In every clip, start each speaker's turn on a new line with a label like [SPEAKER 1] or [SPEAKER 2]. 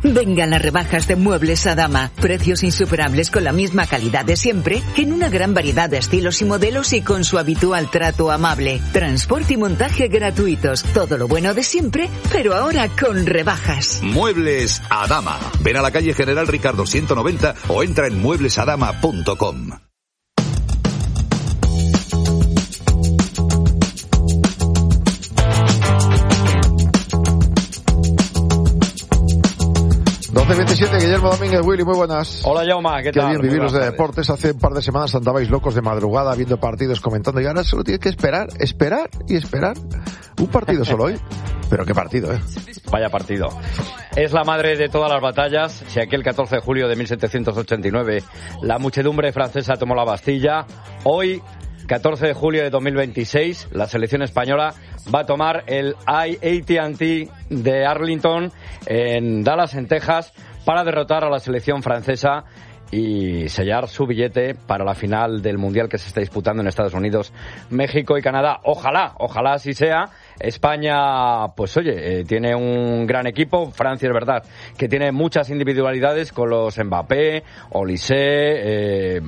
[SPEAKER 1] Vengan las rebajas de Muebles Adama. Precios insuperables con la misma calidad de siempre, en una gran variedad de estilos y modelos y con su habitual trato amable. Transporte y montaje gratuitos. Todo lo bueno de siempre, pero ahora con rebajas.
[SPEAKER 2] Muebles Adama. Ven a la calle General Ricardo 190 o entra en mueblesadama.com.
[SPEAKER 3] De 27, Guillermo Domínguez, Willy, muy buenas.
[SPEAKER 4] Hola, Jaume, ¿qué tal?
[SPEAKER 3] Qué bien vivir los de deportes. Hace un par de semanas andabais locos de madrugada viendo partidos, comentando, y ahora solo tienes que esperar y esperar. Un partido solo hoy. Pero qué partido, ¿eh?
[SPEAKER 4] Vaya partido. Es la madre de todas las batallas. Si aquel 14 de julio de 1789 la muchedumbre francesa tomó la Bastilla, hoy, 14 de julio de 2026, la selección española va a tomar el AT&T de Arlington en Dallas, en Texas, para derrotar a la selección francesa y sellar su billete para la final del Mundial que se está disputando en Estados Unidos, México y Canadá. Ojalá así sea. España, pues oye, tiene un gran equipo. Francia es verdad que tiene muchas individualidades con los Mbappé, Olise,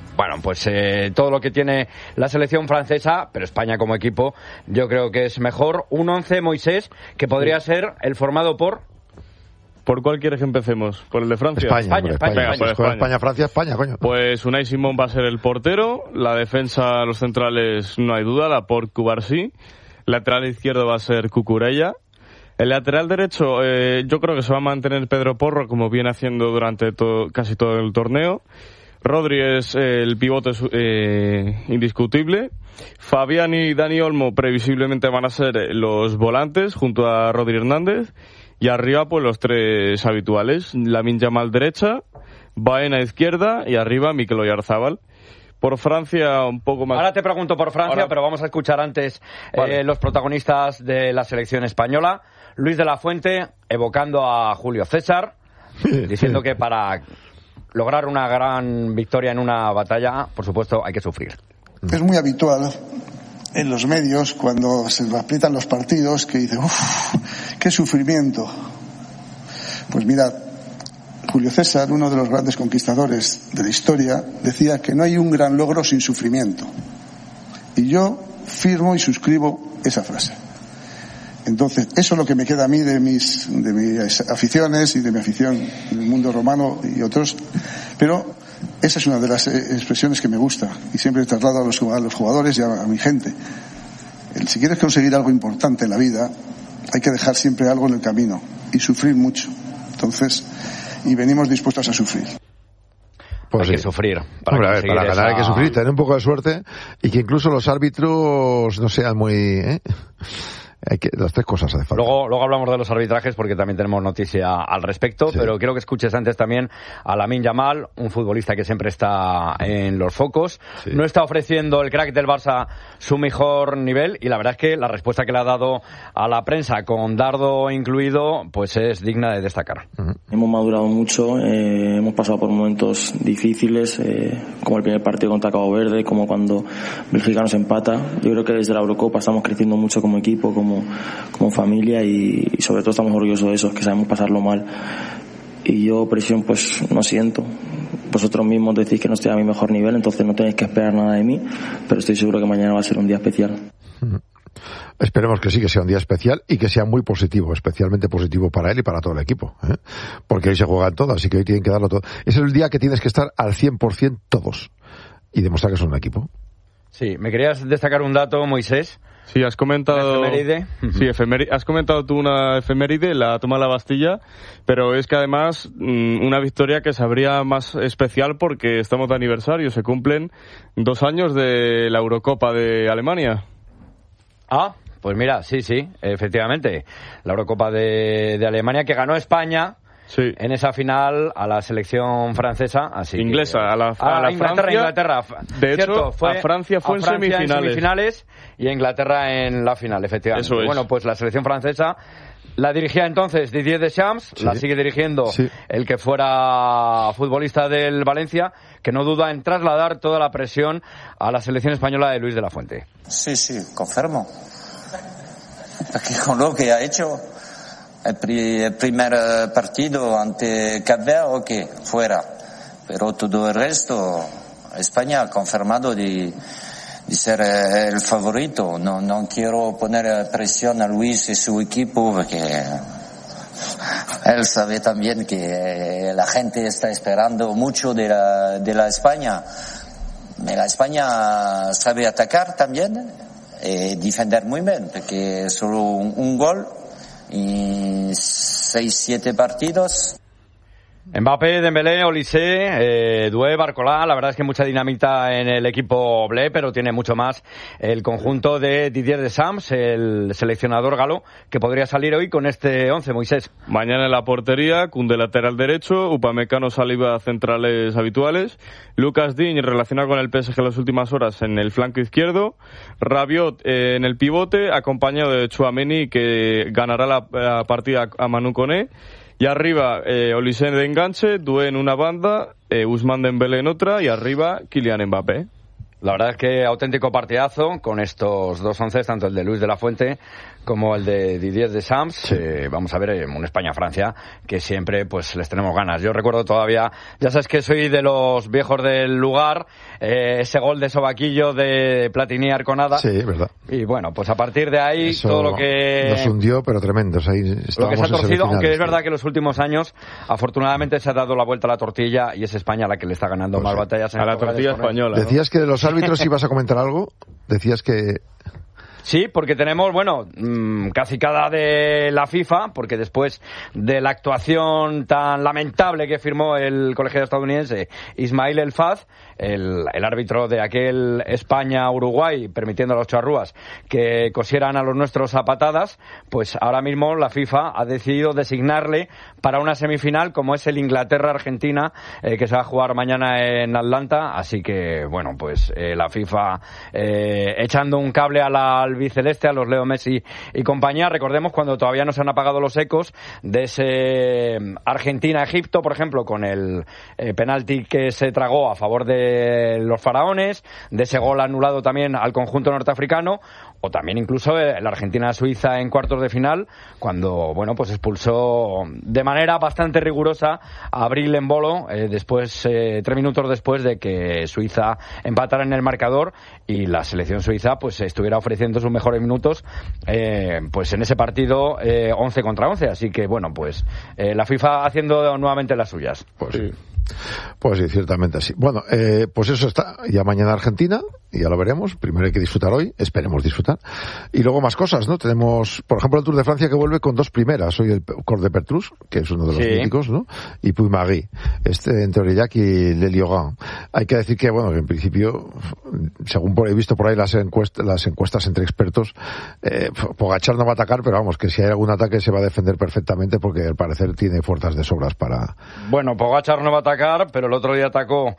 [SPEAKER 4] todo lo que tiene la selección francesa, pero España como equipo yo creo que es mejor. Un 11, Moisés, que podría ser el formado por...
[SPEAKER 5] ¿Por cuál quieres que empecemos? ¿Por el de Francia?
[SPEAKER 3] España. Francia, España, coño.
[SPEAKER 5] Pues Unai Simón va a ser el portero. La defensa, los centrales, no hay duda. Laporte, Cubarsí. Lateral izquierdo va a ser Cucurella. El lateral derecho, yo creo que se va a mantener Pedro Porro, como viene haciendo durante casi todo el torneo. Rodri es el pivote indiscutible. Fabián y Dani Olmo previsiblemente van a ser los volantes, junto a Rodri Hernández. Y arriba, pues los tres habituales. Lamine Yamal derecha, Baena izquierda y arriba Mikel Oyarzabal. Por Francia, un poco más...
[SPEAKER 4] Ahora te pregunto por Francia, pero vamos a escuchar antes los protagonistas de la selección española. Luis de la Fuente, evocando a Julio César, diciendo que para lograr una gran victoria en una batalla, por supuesto, hay que sufrir.
[SPEAKER 6] Es muy habitual en los medios, cuando se aprietan los partidos, que dicen, qué sufrimiento. Pues mirad, Julio César, uno de los grandes conquistadores de la historia, decía que no hay un gran logro sin sufrimiento. Y yo firmo y suscribo esa frase. Entonces, eso es lo que me queda a mí de mis aficiones y de mi afición del mundo romano y otros. Pero esa es una de las expresiones que me gusta y siempre traslado a los jugadores y a mi gente. Si quieres conseguir algo importante en la vida, hay que dejar siempre algo en el camino y sufrir mucho. Entonces, y venimos dispuestos a sufrir.
[SPEAKER 4] Pues hay que sufrir. Para
[SPEAKER 3] ganar hay que sufrir, tener un poco de suerte y que incluso los árbitros no sean muy... las tres cosas hace falta.
[SPEAKER 4] Luego hablamos de los arbitrajes porque también tenemos noticia al respecto, sí. Pero quiero que escuches antes también a Lamine Yamal, un futbolista que siempre está en los focos. Sí. No está ofreciendo el crack del Barça su mejor nivel y la verdad es que la respuesta que le ha dado a la prensa, con dardo incluido, pues es digna de destacar.
[SPEAKER 7] Uh-huh. Hemos madurado mucho, hemos pasado por momentos difíciles, como el primer partido contra Cabo Verde, como cuando Bélgica nos empata. Yo creo que desde la Eurocopa estamos creciendo mucho como equipo, como familia y sobre todo estamos orgullosos de eso, que sabemos pasarlo mal. Y yo presión pues no siento. Vosotros mismos decís que no estoy a mi mejor nivel, entonces no tenéis que esperar nada de mí, pero estoy seguro que mañana va a ser un día especial.
[SPEAKER 3] Esperemos que sí, que sea un día especial y que sea muy positivo, especialmente positivo para él y para todo el equipo, porque hoy se juegan todas, así que hoy tienen que darlo todo. Es el día que tienes que estar al 100% todos y demostrar que son un equipo.
[SPEAKER 4] Sí, ¿me querías destacar un dato, Moisés?
[SPEAKER 5] Sí, has comentado...
[SPEAKER 4] ¿Efeméride?
[SPEAKER 5] Sí, has comentado tú una efeméride, la toma de la Bastilla, pero es que además una victoria que se habría más especial porque estamos de aniversario, se cumplen 2 años de la Eurocopa de Alemania.
[SPEAKER 4] Ah, pues mira, sí, efectivamente, la Eurocopa de Alemania que ganó España. Sí. En esa final a la selección francesa, así
[SPEAKER 5] inglesa,
[SPEAKER 4] que,
[SPEAKER 5] a la
[SPEAKER 4] Inglaterra.
[SPEAKER 5] De
[SPEAKER 4] cierto,
[SPEAKER 5] hecho, a Francia fue en
[SPEAKER 4] semifinales y a Inglaterra en la final, efectivamente.
[SPEAKER 5] Eso es.
[SPEAKER 4] Bueno, pues la selección francesa la dirigía entonces Didier Deschamps, la sigue dirigiendo el que fuera futbolista del Valencia, que no duda en trasladar toda la presión a la selección española de Luis de la Fuente.
[SPEAKER 8] Sí, confirmo. Aquí con lo que ha hecho, el primer partido ante Cap Verde, ok, fuera. Pero todo el resto, España ha confirmado de ser el favorito. No quiero poner presión a Luis y su equipo porque él sabe también que la gente está esperando mucho de la España. La España sabe atacar también y defender muy bien, porque solo un gol y 6-7 partidos.
[SPEAKER 4] Mbappé, Dembélé, Olise, Doué, Barcola, la verdad es que mucha dinamita en el equipo bleu, pero tiene mucho más el conjunto de Didier Deschamps, el seleccionador galo, que podría salir hoy con este 11, Moisés.
[SPEAKER 5] Mañana en la portería, Koundé lateral derecho, Upamecano, Saliba centrales habituales, Lucas Digne relacionado con el PSG en las últimas horas en el flanco izquierdo, Rabiot en el pivote, acompañado de Tchouaméni, que ganará la partida a Manu Koné. Y arriba, Olise de enganche, Doué en una banda, Ousmane Dembélé en otra, y arriba, Kylian Mbappé.
[SPEAKER 4] La verdad es que auténtico partidazo con estos dos once, tanto el de Luis de la Fuente como el de Didier Deschamps. Sí. Vamos a ver un España-Francia que siempre pues les tenemos ganas. Yo recuerdo todavía, ya sabes que soy de los viejos del lugar, ese gol de sobaquillo de Platini Arconada.
[SPEAKER 3] Sí, verdad.
[SPEAKER 4] Y bueno, pues a partir de ahí eso todo lo que
[SPEAKER 3] nos hundió, pero tremendo. Ahí
[SPEAKER 4] lo que se ha torcido, aunque es verdad que en los últimos años afortunadamente se ha dado la vuelta a la tortilla y es España la que le está ganando más batallas en
[SPEAKER 5] a la tortilla española, ¿no?
[SPEAKER 3] Decías que de los árbitros ibas a comentar algo. Decías que...
[SPEAKER 4] Sí, porque tenemos, cacicada de la FIFA, porque después de la actuación tan lamentable que firmó el colegiado estadounidense Ismail El Faz, el árbitro de aquel España-Uruguay, permitiendo a los charrúas que cosieran a los nuestros a patadas, pues ahora mismo la FIFA ha decidido designarle para una semifinal como es el Inglaterra-Argentina, que se va a jugar mañana en Atlanta, así que, la FIFA echando un cable al albiceleste, a los Leo Messi y compañía. Recordemos cuando todavía no se han apagado los ecos de ese Argentina-Egipto, por ejemplo, con el penalti que se tragó a favor de los faraones, de ese gol anulado también al conjunto norteafricano, o también incluso la Argentina-Suiza en cuartos de final, cuando expulsó de manera bastante rigurosa a Abril Embolo, 3 minutos después de que Suiza empatara en el marcador y la selección suiza estuviera ofreciendo sus mejores minutos en ese partido 11 contra 11, así que la FIFA haciendo nuevamente las suyas.
[SPEAKER 3] Pues sí, ciertamente así. Bueno, pues eso está. Ya mañana Argentina, y ya lo veremos. Primero hay que disfrutar hoy, esperemos disfrutar. Y luego más cosas, ¿no? Tenemos, por ejemplo, el Tour de Francia que vuelve con 2 primeras. Hoy el Col de Pertrus, que es uno de los míticos, ¿no? Y Puy-Marie, en Teorillac y Le Lioran. Hay que decir que, que en principio, según he visto por ahí las encuestas entre expertos, Pogačar no va a atacar, pero que si hay algún ataque se va a defender perfectamente porque al parecer tiene fuerzas de sobras para...
[SPEAKER 4] Pogačar no va a atacar, pero el otro día atacó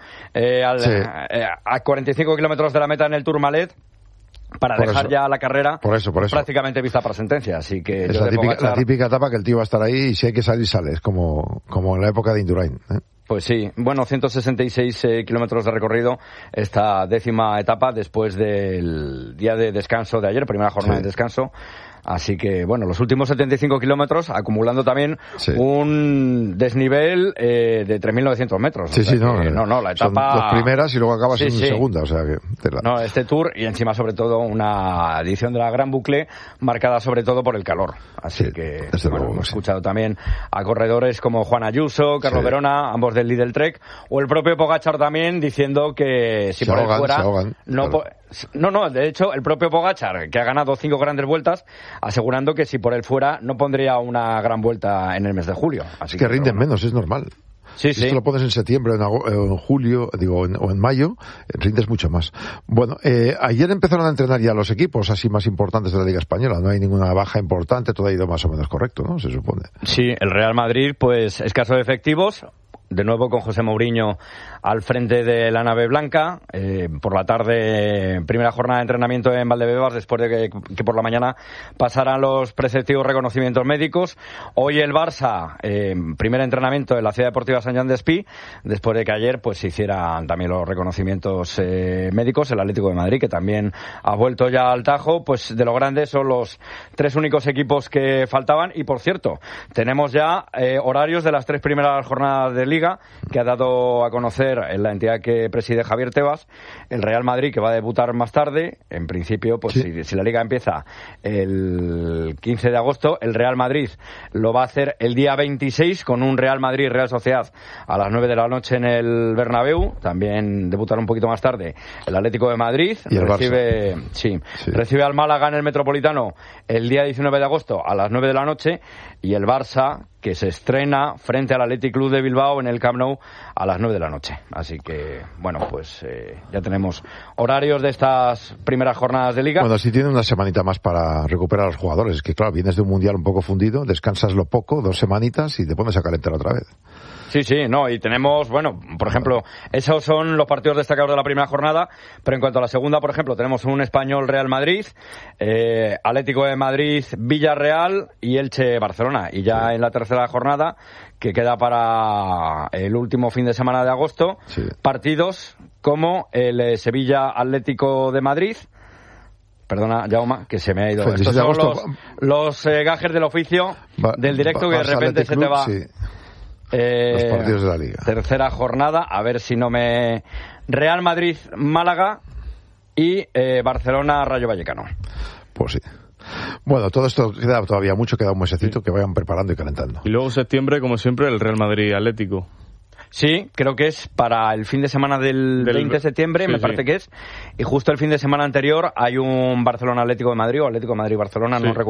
[SPEAKER 4] a 45 kilómetros de la meta en el Tourmalet para dejar ya la carrera
[SPEAKER 3] por eso.
[SPEAKER 4] prácticamente vista para sentencia, así que
[SPEAKER 3] es la típica etapa que el tío va a estar ahí y si hay que salir sales, como en la época de Indurain, ¿eh?
[SPEAKER 4] Pues sí, 166 kilómetros de recorrido esta 10ª etapa después del día de descanso de ayer, primera jornada de descanso. Así que, los últimos 75 kilómetros acumulando también un desnivel de 3.900 metros. La etapa...
[SPEAKER 3] Son 2 primeras y luego acabas en segunda, o sea que...
[SPEAKER 4] este Tour y encima sobre todo una edición de la Gran Boucle marcada sobre todo por el calor. Así que, hemos escuchado también a corredores como Juan Ayuso, Carlos Verona, ambos del Lidl Trek, o el propio Pogačar también diciendo que si por él fuera... No, de hecho, el propio Pogačar, que ha ganado 5 grandes vueltas, asegurando que si por él fuera no pondría una gran vuelta en el mes de julio. Así
[SPEAKER 3] que rinden menos, es normal. Si esto lo pones en septiembre, en julio, o en mayo, rindes mucho más. Ayer empezaron a entrenar ya los equipos así más importantes de la Liga Española. No hay ninguna baja importante, todo ha ido más o menos correcto, ¿no? Se supone.
[SPEAKER 4] Sí, el Real Madrid, escaso de efectivos. de nuevo con José Mourinho al frente de la nave blanca. Por la tarde, primera jornada de entrenamiento en Valdebebas, después de que por la mañana pasarán los preceptivos reconocimientos médicos. Hoy el Barça, primer entrenamiento en la Ciudad Deportiva Sant Joan d'Espí, después de que ayer pues se hicieran también los reconocimientos médicos. El Atlético de Madrid, que también ha vuelto ya al Tajo. Pues de lo grandes son los 3 únicos equipos que faltaban. Y por cierto, tenemos ya horarios de las 3 primeras jornadas de Liga que ha dado a conocer en la entidad que preside Javier Tebas. El Real Madrid, que va a debutar más tarde, en principio, pues sí. si la Liga empieza el 15 de agosto, el Real Madrid lo va a hacer el día 26 con un Real Madrid-Real Sociedad a las 9 de la noche en el Bernabéu. También debutará un poquito más tarde el Atlético de Madrid.
[SPEAKER 3] ¿Y el
[SPEAKER 4] recibe al Málaga en el Metropolitano el día 19 de agosto a las 9 de la noche. Y el Barça, que se estrena frente al Athletic Club de Bilbao en el Camp Nou a las 9 de la noche. Así que, bueno, pues ya tenemos horarios de estas primeras jornadas de Liga.
[SPEAKER 3] Bueno, si tiene una semanita más para recuperar a los jugadores. Es que, claro, vienes de un Mundial un poco fundido, descansas lo poco, 2 semanitas y te pones a calentar otra vez.
[SPEAKER 4] Sí, y tenemos, bueno, por ejemplo, esos son los partidos destacados de la primera jornada, pero en cuanto a la segunda, por ejemplo, tenemos un Español Real Madrid, Atlético de Madrid Villarreal y Elche Barcelona. Y ya en la tercera jornada, que queda para el último fin de semana de agosto, partidos como el Sevilla Atlético de Madrid. Perdona, Jaume, que se me ha ido. Estos son los gajes del oficio del directo que de repente se te va.
[SPEAKER 3] Sí. Los partidos de la Liga.
[SPEAKER 4] Tercera jornada, a ver si no me... Real Madrid, Málaga y Barcelona, Rayo Vallecano.
[SPEAKER 3] Pues sí. Bueno, todo esto queda todavía mucho, queda un mesecito que vayan preparando y calentando.
[SPEAKER 5] Y luego septiembre, como siempre, el Real Madrid Atlético.
[SPEAKER 4] Sí, creo que es para el fin de semana del 20 de septiembre, me parece que es. Y justo el fin de semana anterior hay un Barcelona Atlético de Madrid o Atlético de Madrid Barcelona, no recuerdo.